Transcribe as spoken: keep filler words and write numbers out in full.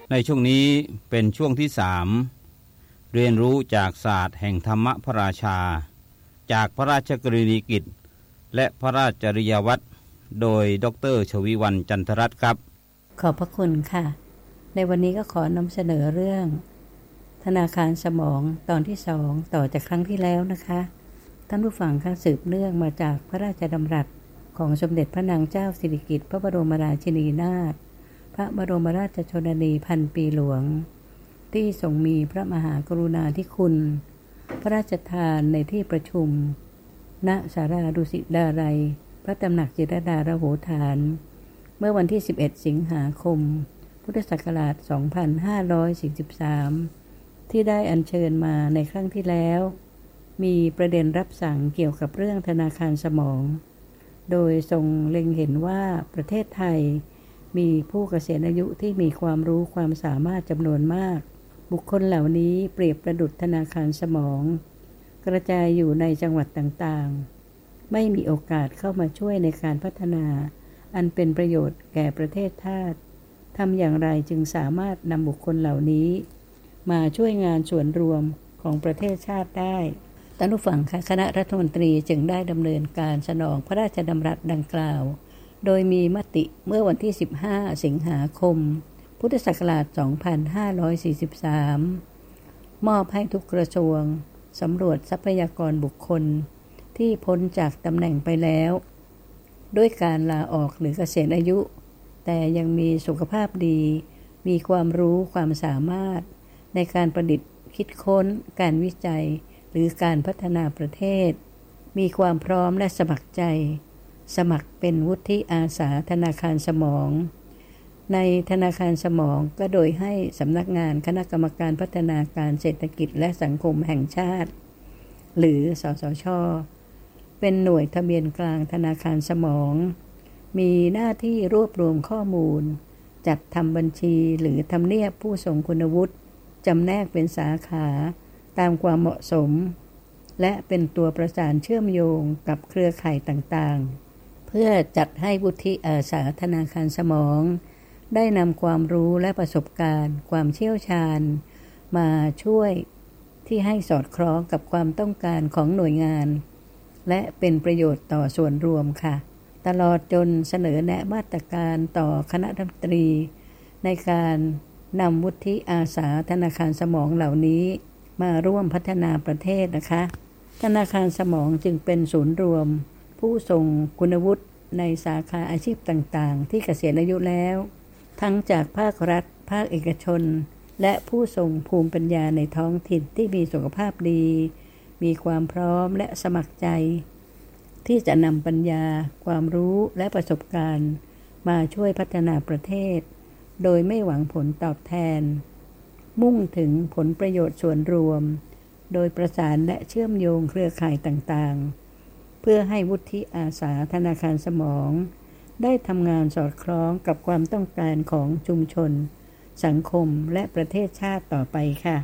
ในช่วงนี้เป็นช่วงที่สามเรียนรู้จากศาสตร์แห่งธรรมพระราชาจากพระราชกรณียกิจและพระราชจริยวัตรโดยดร.ชวีวรรณ จันทรัตน์ครับขอบพระคุณค่ะในวันนี้ก็ขอนำเสนอเรื่องธนาคารสมองตอนที่สองต่อจากครั้งที่แล้วนะคะท่านผู้ฟังค่ะสืบเนื่องมาจากพระราชดำรัสของสมเด็จพระนางเจ้าสิริกิติ์พระบรมราชินีนาถพระบรมราชชนนีพันปีหลวงที่ทรงมีพระมหากรุณาธิคุณพระราชทานในที่ประชุมณศาลาดุสิตดาลัยพระตำหนักจิตรดาระโหฐานเมื่อวันที่สิบเอ็ดสิงหาคมพุทธศักราชสองพันห้าร้อยสี่สิบสามที่ได้อัญเชิญมาในครั้งที่แล้วมีประเด็นรับสั่งเกี่ยวกับเรื่องธนาคารสมองโดยทรงเล็งเห็นว่าประเทศไทยมีผู้เกษียณอายุที่มีความรู้ความสามารถจำนวนมากบุคคลเหล่านี้เปรียบประดุจธนาคารสมองกระจายอยู่ในจังหวัดต่างๆไม่มีโอกาสเข้ามาช่วยในการพัฒนาอันเป็นประโยชน์แก่ประเทศชาติทำอย่างไรจึงสามารถนำบุคคลเหล่านี้มาช่วยงานส่วนรวมของประเทศชาติได้ท่านผู้ฟังค่ะคณะรัฐมนตรีจึงได้ดำเนินการสนองพระราชดำรัสดังกล่าวโดยมีมติเมื่อวันที่สิบห้าสิงหาคมพุทธศักราชสองพันห้าร้อยสี่สิบสามมอบให้ทุกกระทรวงสำรวจทรัพยากรบุคคลที่พ้นจากตำแหน่งไปแล้วด้วยการลาออกหรือเกษียณอายุแต่ยังมีสุขภาพดีมีความรู้ความสามารถในการประดิษฐ์คิดค้นการวิจัยหรือการพัฒนาประเทศมีความพร้อมและสมัครใจสมัครเป็นวุฒิอาสาธนาคารสมองในธนาคารสมองก็โดยให้สำนักงานคณะกรรมการพัฒนาการเศรษฐกิจและสังคมแห่งชาติหรือสสช.เป็นหน่วยทะเบียนกลางธนาคารสมองมีหน้าที่รวบรวมข้อมูลจัดทำบัญชีหรือทำเนียบผู้ทรงคุณวุฒิจำแนกเป็นสาขาตามความเหมาะสมและเป็นตัวประสานเชื่อมโยงกับเครือข่ายต่างๆเพื่อจัดให้วุฒิอาสาธนาคารสมองได้นำความรู้และประสบการณ์ความเชี่ยวชาญมาช่วยที่ให้สอดคล้องกับความต้องการของหน่วยงานและเป็นประโยชน์ต่อส่วนรวมค่ะตลอดจนเสนอแนะมาตรการต่อคณะรัฐมนตรีในการนำวุฒิอาสาธนาคารสมองเหล่านี้มาร่วมพัฒนาประเทศนะคะธนาคารสมองจึงเป็นศูนย์รวมผู้ทรงคุณวุฒิในสาขาอาชีพต่างๆที่เกษียณอายุแล้วทั้งจากภาครัฐภาคเอกชนและผู้ทรงภูมิปัญญาในท้องถิ่นที่มีสุขภาพดีมีความพร้อมและสมัครใจที่จะนำปัญญาความรู้และประสบการณ์มาช่วยพัฒนาประเทศโดยไม่หวังผลตอบแทนมุ่งถึงผลประโยชน์ส่วนรวมโดยประสานและเชื่อมโยงเครือข่ายต่างๆเพื่อให้วุฒิอาสาธนาคารสมองได้ทำงานสอดคล้องกับความต้องการของชุมชนสังคมและประเทศชาติต่อไปค่ะ